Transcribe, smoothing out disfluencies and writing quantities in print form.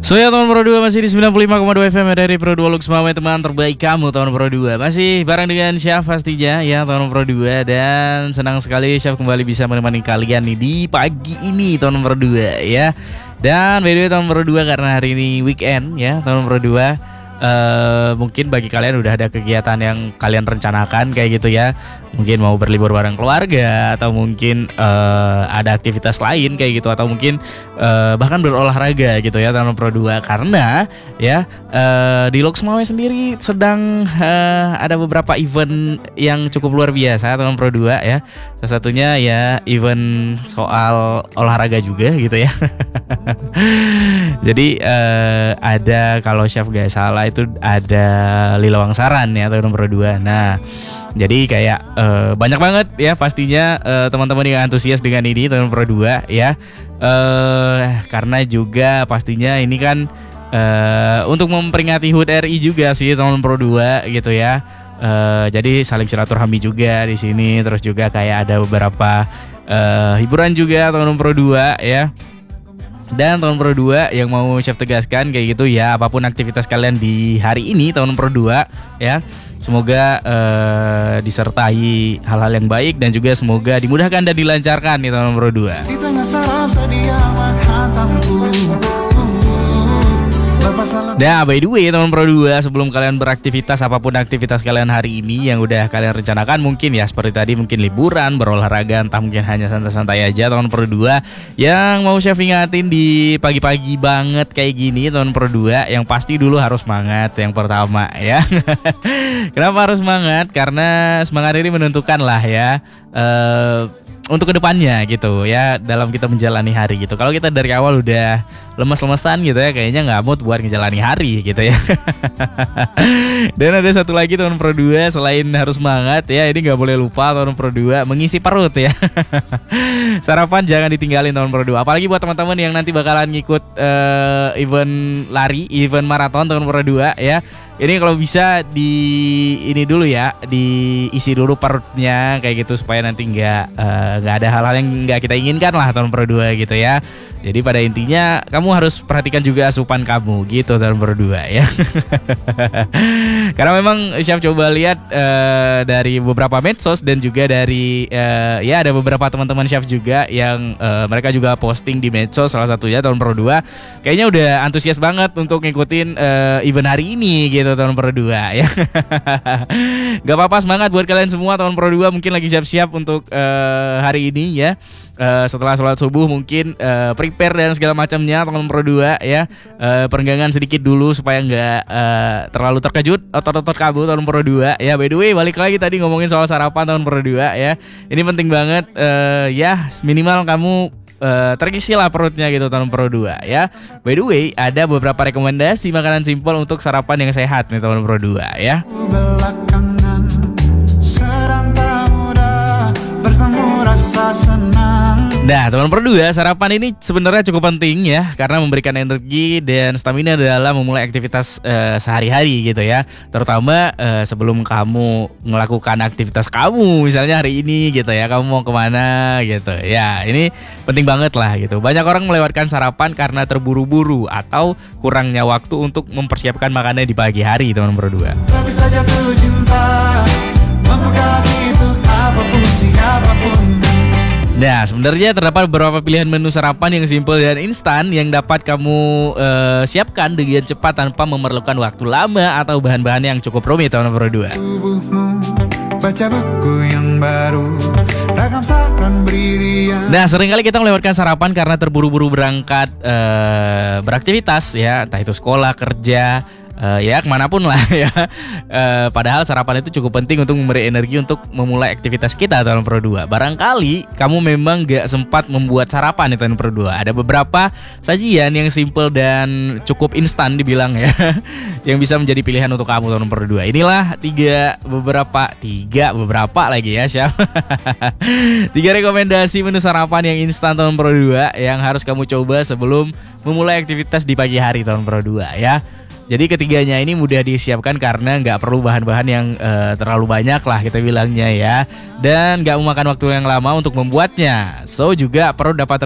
So ya teman Pro 2 masih di 95,2 FM dari Pro 2 Lux Mawai, teman terbaik kamu teman Pro 2. Masih bareng dengan Syaf pastinya ya teman Pro 2. Dan senang sekali Syaf kembali bisa menemani kalian nih di pagi ini teman Pro 2 ya. Dan by the way teman Pro 2, karena hari ini weekend ya teman Pro 2, mungkin bagi kalian udah ada kegiatan yang kalian rencanakan kayak gitu ya. Mungkin mau berlibur bareng keluarga, atau mungkin ada aktivitas lain kayak gitu, atau mungkin bahkan berolahraga gitu ya teman Pro 2. Karena ya di Lux Mawai sendiri sedang ada beberapa event yang cukup luar biasa teman Pro 2 ya. Salah satunya ya event soal olahraga juga gitu ya. Jadi ada, kalau Chef gak salah itu ada Lila Wangsaran ya teman Pro 2. Nah, jadi kayak banyak banget ya pastinya teman-teman yang antusias dengan ini teman Pro 2 ya. Karena juga pastinya ini kan untuk memperingati HUT RI juga sih teman Pro 2 gitu ya. Jadi saling silaturahmi juga di sini. Terus juga kayak ada beberapa hiburan juga teman Pro 2 ya. Dan teman Pro 2 yang mau Chef tegaskan kayak gitu ya, apapun aktivitas kalian di hari ini teman Pro 2 ya, semoga disertai hal-hal yang baik dan juga semoga dimudahkan dan dilancarkan nih teman Pro 2. Di tengah salam sedia menghantamku. Nah, by the way teman Pro 2, sebelum kalian beraktivitas, apapun aktivitas kalian hari ini yang udah kalian rencanakan, mungkin ya seperti tadi, mungkin liburan, berolahraga, entah mungkin hanya santai-santai aja teman Pro 2, yang mau Chef ingatin di pagi-pagi banget kayak gini teman Pro 2, yang pasti dulu harus semangat yang pertama ya. Kenapa harus semangat? Karena semangat ini menentukan lah ya untuk kedepannya gitu ya, dalam kita menjalani hari gitu. Kalau kita dari awal udah lemes-lemesan gitu ya, kayaknya nggak mood buat ngejalani hari gitu ya. Dan ada satu lagi teman Pro 2, selain harus semangat ya, ini nggak boleh lupa teman Pro 2 mengisi perut ya. Sarapan jangan ditinggalin teman Pro 2, apalagi buat teman-teman yang nanti bakalan ngikut event lari, event maraton teman Pro 2 ya. Ini kalau bisa ini dulu ya, diisi dulu perutnya kayak gitu, supaya nanti nggak ada hal-hal yang nggak kita inginkan lah teman Pro 2 gitu ya. Jadi pada intinya kamu harus perhatikan juga asupan kamu gitu teman Pro 2 ya. Karena memang Chef coba lihat dari beberapa medsos dan juga dari ya ada beberapa teman-teman Chef juga yang mereka juga posting di medsos, salah satunya teman Pro 2 kayaknya udah antusias banget untuk ngikutin event hari ini gitu teman Pro 2 ya. Gak apa-apa, semangat buat kalian semua teman Pro 2, mungkin lagi siap-siap untuk hari ini ya. Setelah sholat subuh mungkin prepare dan segala macamnya teman Pro 2 ya. Perenggangan sedikit dulu supaya nggak terlalu terkejut otot-otot kamu teman Pro 2 ya. By the way, balik lagi tadi ngomongin soal sarapan teman Pro 2 ya. Ini penting banget ya, minimal kamu terisi lah perutnya gitu teman Pro 2 ya. By the way, ada beberapa rekomendasi makanan simpel untuk sarapan yang sehat nih teman Pro 2 ya. Nah teman Pro 2, sarapan ini sebenarnya cukup penting ya, karena memberikan energi dan stamina dalam memulai aktivitas sehari-hari gitu ya. Terutama sebelum kamu melakukan aktivitas kamu, misalnya hari ini gitu ya, kamu mau kemana gitu ya. Ini penting banget lah gitu. Banyak orang melewatkan sarapan karena terburu-buru atau kurangnya waktu untuk mempersiapkan makanan di pagi hari teman Pro 2. Tapi saja tuh cinta membuka itu apapun siapapun. Nah, sebenarnya terdapat beberapa pilihan menu sarapan yang simpel dan instan yang dapat kamu siapkan dengan cepat tanpa memerlukan waktu lama atau bahan-bahan yang cukup rumit teman Pro 2. Baca buku yang baru, ragam saran brilian. Nah, seringkali kita melewatkan sarapan karena terburu-buru berangkat beraktivitas ya, entah itu sekolah, kerja, ya kemanapun lah ya. Padahal sarapan itu cukup penting untuk memberi energi untuk memulai aktivitas kita teman Pro 2. Barangkali kamu memang gak sempat membuat sarapan nih teman Pro 2. Ada beberapa sajian yang simple dan cukup instan dibilang ya, yang bisa menjadi pilihan untuk kamu teman Pro 2. Inilah tiga beberapa lagi ya Chef. 3 rekomendasi menu sarapan yang instan teman Pro 2 yang harus kamu coba sebelum memulai aktivitas di pagi hari teman Pro 2 ya. Jadi ketiganya ini mudah disiapkan karena nggak perlu bahan-bahan yang terlalu banyak lah kita bilangnya ya. Dan nggak memakan waktu yang lama untuk membuatnya. So juga perlu dapat